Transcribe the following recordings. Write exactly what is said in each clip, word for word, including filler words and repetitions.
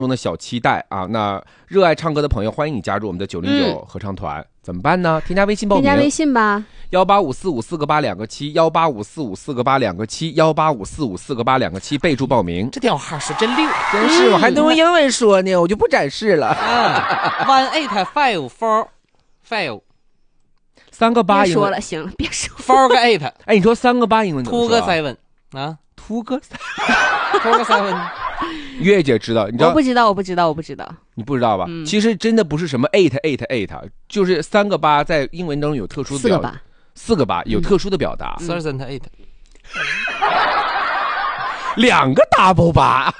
中的小期待啊！那热爱唱歌的朋友，欢迎你加入我们的九零九合唱团。嗯、怎么办呢？添加微信报名。 添加微信吧。 幺八五四五四个八两个七，幺八五四五四个八两个七，幺八五四五四个八两个七，备注报名。 这电话号是真溜， 真是、嗯、我还能用英文说呢，我就不展示了。 啊 ，one eight five four five， 三个八。 别说了，行了，别说。 four 个 eight， 哎，你说三个八英文怎么说、啊、 ？two 个 seven 啊 ，two 个 ，four 个 seven。 月姐知道，你知道？ 我不知道，我不知道，我不知道。 你不知道吧？嗯、其实真的不是什么 eight eight eight， 就是三个八，在英文中有特殊的表达。四个八有特殊的表达。 四 eight， 两个 double 八，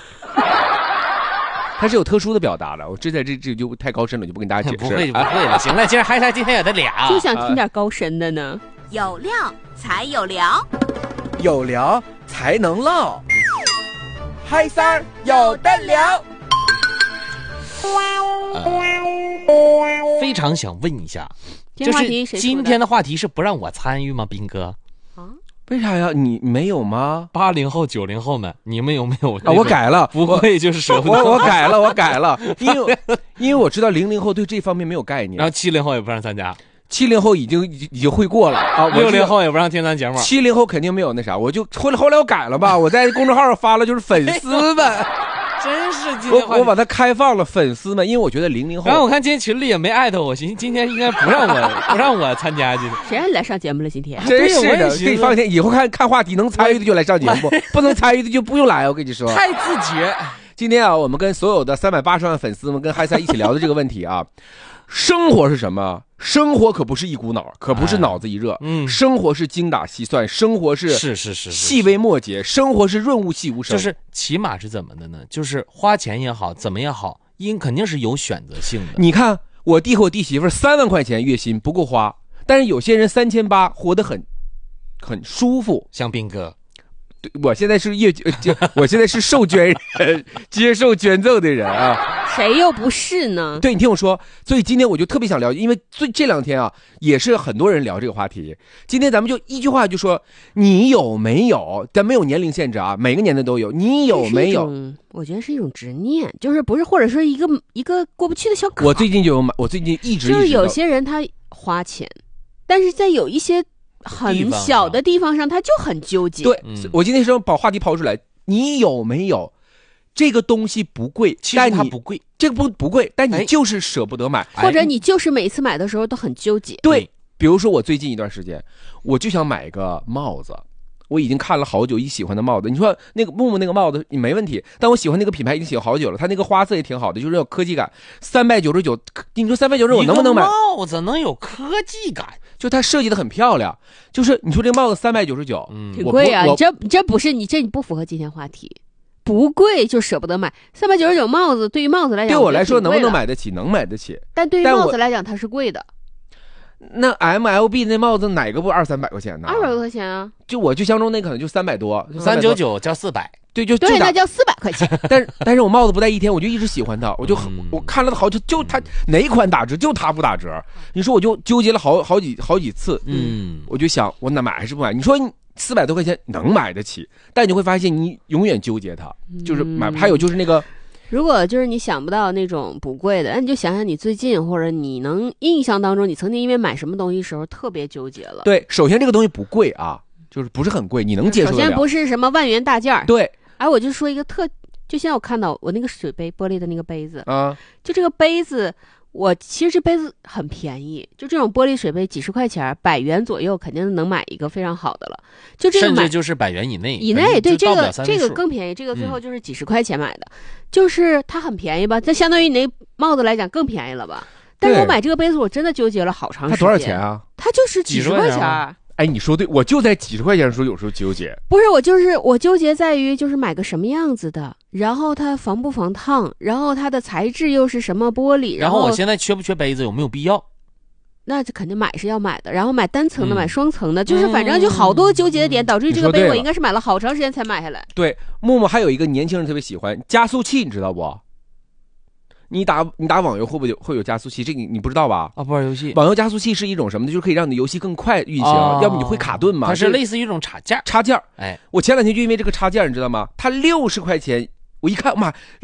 它是有特殊的表达的。我这在这这就太高深了，就不跟大家解释。 不会不会了，行了，今儿还是今天有的俩， 就想听点高深的呢。 有料才有聊， 有聊才能唠。嗨三儿有的聊、 呃，非常想问一下，就是今天的话题是不让我参与吗？斌哥啊，为啥呀？你没有吗？ 八零后、九零后们，你们有没有、 啊？我改了， 不会就是舍不得。 我我改了，我改了，因为因为我知道零零后对这方面没有概念， 然后七零后也不让参加。 七零后已经已经会过了啊， 六零后也不让听咱节目。 七零后肯定没有那啥，我就后来后来我改了吧，我在公众号上发了，就是粉丝们， 真是今天我我把它开放了，粉丝们，因为我觉得零零后。 然后我看今天群里也没艾特我，寻思今天应该不让我不让我参加去。 谁让你来上节目了？今天真是的，可以放心，以后看看话题能参与的就来上节目，不能参与的就不用来。我跟你说， 太自觉。 今天啊，我们跟所有的三百八十万粉丝们跟嗨赛一起聊的这个问题啊。生活是什么？生活可不是一股脑，可不是脑子一热。嗯，生活是精打细算，生活是是是是细微末节，生活是润物细无声。 就是起码是怎么的呢？就是花钱也好，怎么也好，因肯定是有选择性的。 你看，我弟和我弟媳妇三万块钱月薪不够花，但是有些人三千八活得很很舒服， 像斌哥。 对，我现在是业，我现在是受捐人，接受捐赠的人啊。 谁又不是呢？ 对，你听我说，所以今天我就特别想了解，因为最这两天啊，也是很多人聊这个话题。今天咱们就一句话就说，你有没有？咱没有年龄限制啊，每个年龄都有。你有没有？ 我觉得是一种执念，就是不是，或者说一个一个过不去的小坎。 我最近就有买，我最近一直就是有些人他花钱，但是在有一些很小的地方上，他就很纠结。 对，嗯、我今天是把话题抛出来，你有没有？这个东西不贵， 但它不贵， 这个不不贵，但你就是舍不得买， 哎、或者你就是每次买的时候都很纠结。 对，比如说我最近一段时间，我就想买一个帽子，我已经看了好久一喜欢的帽子。你说那个木木那个帽子你没问题，但我喜欢那个品牌已经喜欢好久了，它那个花色也挺好的，就是有科技感。三百九十九，你说三百九十九我能不能买？ 帽子能有科技感？ 就它设计的很漂亮，就是你说这个帽子三百九十九， 嗯，挺贵啊。你这这不是你这你不符合今天话题。不贵就舍不得买，三百九十九帽子对于帽子来讲， 对我来说能不能买得起？能买得起， 但对于帽子来讲它是贵的。 那 M L B 那帽子哪个不二三百块钱呢？ 二百多块钱啊！ 就我就相中那可能就三百多， 三九九叫四百， 对，就对，那叫四百块钱。 但是但是我帽子不戴一天，我就一直喜欢它，我就、嗯、我看了好久，就它哪一款打折，就它不打折。你说我就纠结了好好几好几次，嗯，我就想我那买还是不买？你说你。四百多块钱能买得起，但你会发现你永远纠结它，就是买。还有就是那个， 如果就是你想不到那种不贵的，那你就想想你最近或者你能印象当中，你曾经因为买什么东西时候特别纠结了。 对，首先这个东西不贵啊，就是不是很贵，你能接受得了。 首先不是什么万元大件。 对， 哎，我就说一个特，就像我看到我那个水杯，玻璃的那个杯子啊， 就这个杯子。我其实这杯子很便宜，就这种玻璃水杯几十块钱，百元左右肯定能买一个非常好的了。就这个甚至就是百元以内， 以内对这个这个更便宜，这个最后就是几十块钱买的，嗯、就是它很便宜吧？这相当于你那帽子来讲更便宜了吧？但是我买这个杯子，我真的纠结了好长时间。 它多少钱啊？ 它就是几十块钱。 哎，你说对，我就在几十块钱的时候有时候纠结。 不是我就是我纠结在于就是买个什么样子的，然后它防不防烫，然后它的材质又是什么玻璃， 然后我现在缺不缺杯子，有没有必要？ 那就肯定买是要买的，然后买单层的，嗯、买双层的，就是反正就好多纠结的点，嗯、导致这个杯我应该是买了好长时间才买下来。 对，木木还有一个年轻人特别喜欢加速器，你知道不？你打你打网游会不会有会有加速器？这个 你, 你不知道吧？ 啊，不玩游戏。 网游加速器是一种什么呢？就是可以让你游戏更快运行，哦、要不你会卡顿嘛。 它是类似于一种插件。 插件， 哎， 我前两天就因为这个插件，你知道吗？它六十块钱，我一看，妈。